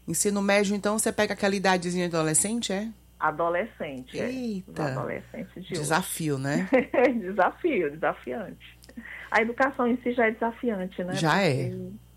Ensino médio, então, você pega aquela idadezinha de adolescente, é? Adolescente, Eita, os adolescentes de hoje. desafio, né? Desafio, desafiante. A educação em si já é desafiante, né? Já Porque é.